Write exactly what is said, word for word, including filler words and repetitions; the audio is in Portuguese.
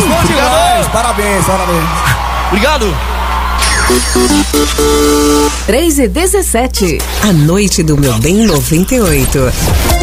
demais, bom demais. Parabéns, parabéns. Obrigado. três e dezessete. A noite do Meu Bem noventa e oito.